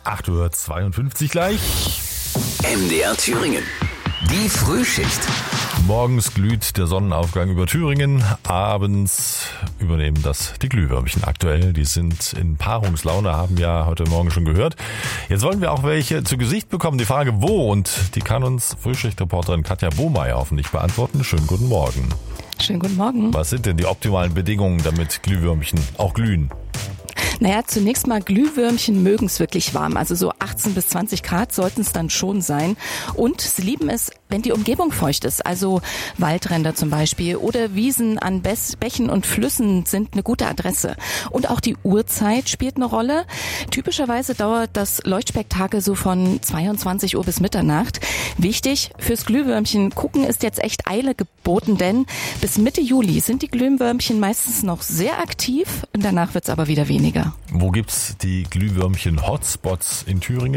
8:52 Uhr gleich. MDR Thüringen. Die Frühschicht. Morgens glüht der Sonnenaufgang über Thüringen, abends übernehmen das die Glühwürmchen aktuell. Die sind in Paarungslaune, haben wir heute Morgen schon gehört. Jetzt wollen wir auch welche zu Gesicht bekommen. Die Frage wo, und die kann uns Frühschichtreporterin Katja Bohmeier hoffentlich beantworten. Schönen guten Morgen. Schönen guten Morgen. Was sind denn die optimalen Bedingungen, damit Glühwürmchen auch glühen? Naja, zunächst mal, Glühwürmchen mögen es wirklich warm. Also so 18 bis 20 Grad sollten es dann schon sein. Und sie lieben es, wenn die Umgebung feucht ist. Also Waldränder zum Beispiel oder Wiesen an Bächen und Flüssen sind eine gute Adresse. Und auch die Uhrzeit spielt eine Rolle. Typischerweise dauert das Leuchtspektakel so von 22 Uhr bis Mitternacht. Wichtig fürs Glühwürmchen gucken ist jetzt echt Eile geboten, denn bis Mitte Juli sind die Glühwürmchen meistens noch sehr aktiv und danach wird es aber wieder weniger. Wo gibt's die Glühwürmchen-Hotspots in Thüringen?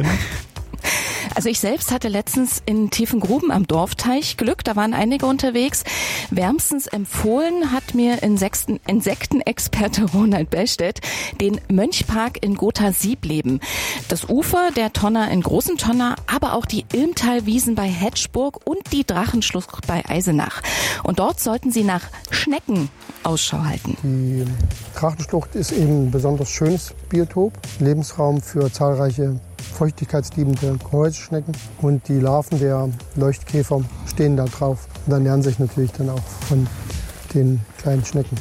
Also ich selbst hatte letztens in Tiefengruben am Dorfteich Glück, da waren einige unterwegs. Wärmstens empfohlen hat mir Insektenexperte Ronald Bellstedt den Mönchpark in Gotha-Siebleben. Das Ufer der Tonner in Großen Tonner, aber auch die Ilmtalwiesen bei Hetschburg und die Drachenschlucht bei Eisenach. Und dort sollten Sie nach Schnecken Ausschau halten. Die Drachenschlucht ist eben ein besonders schönes Biotop, Lebensraum für zahlreiche feuchtigkeitsliebende Gehäuseschnecken, und die Larven der Leuchtkäfer stehen da drauf und ernähren sich natürlich dann auch von den kleinen Schnecken.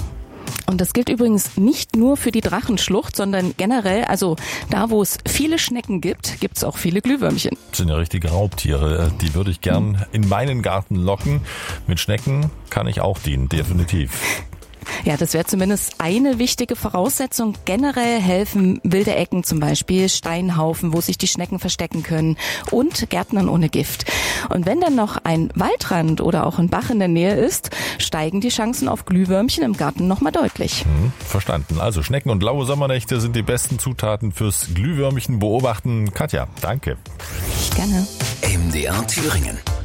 Und das gilt übrigens nicht nur für die Drachenschlucht, sondern generell, also da, wo es viele Schnecken gibt, gibt es auch viele Glühwürmchen. Das sind ja richtige Raubtiere. Die würde ich gern in meinen Garten locken. Mit Schnecken kann ich auch dienen, definitiv. Ja, das wäre zumindest eine wichtige Voraussetzung. Generell helfen wilde Ecken, zum Beispiel Steinhaufen, wo sich die Schnecken verstecken können, und Gärtnern ohne Gift. Und wenn dann noch ein Waldrand oder auch ein Bach in der Nähe ist, steigen die Chancen auf Glühwürmchen im Garten nochmal deutlich. Verstanden. Also Schnecken und laue Sommernächte sind die besten Zutaten fürs Glühwürmchen beobachten. Katja, danke. Gerne. MDR Thüringen.